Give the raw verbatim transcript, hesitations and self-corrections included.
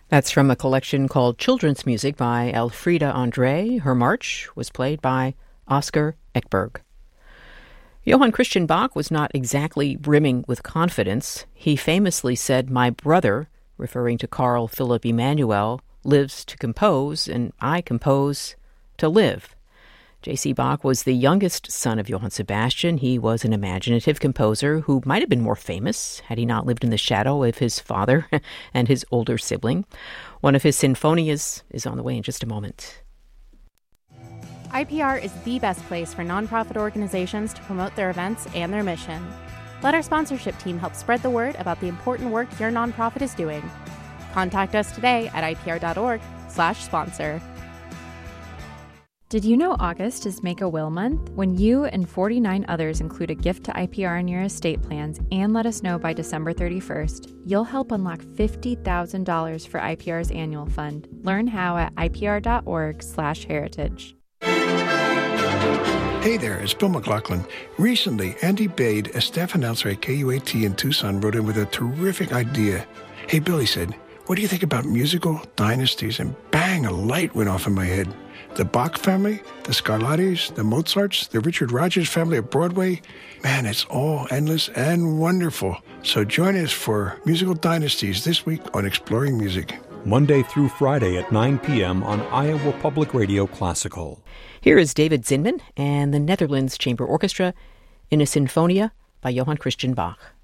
That's from a collection called Children's Music by Elfriede André. Her march was played by Oscar Ekberg. Johann Christian Bach was not exactly brimming with confidence. He famously said, "My brother," referring to Carl Philipp Emanuel, "lives to compose, and I compose to live." J C. Bach was the youngest son of Johann Sebastian. He was an imaginative composer who might have been more famous had he not lived in the shadow of his father and his older sibling. One of his sinfonias is on the way in just a moment. I P R is the best place for nonprofit organizations to promote their events and their mission. Let our sponsorship team help spread the word about the important work your nonprofit is doing. Contact us today at ipr.org slash sponsor. Did you know August is Make a Will Month? When you and forty-nine others include a gift to I P R in your estate plans and let us know by December thirty-first, you'll help unlock fifty thousand dollars for I P R's annual fund. Learn how at ipr.org slash heritage. Hey there, it's Bill McLaughlin. Recently, Andy Bade, a staff announcer at K U A T in Tucson, wrote in with a terrific idea. Hey, Bill, he said, what do you think about musical dynasties? And bang, a light went off in my head. The Bach family, the Scarlattis, the Mozarts, the Richard Rodgers family at Broadway. Man, it's all endless and wonderful. So join us for Musical Dynasties this week on Exploring Music. Monday through Friday at nine p.m. on Iowa Public Radio Classical. Here is David Zinman and the Netherlands Chamber Orchestra in a Sinfonia by Johann Christian Bach.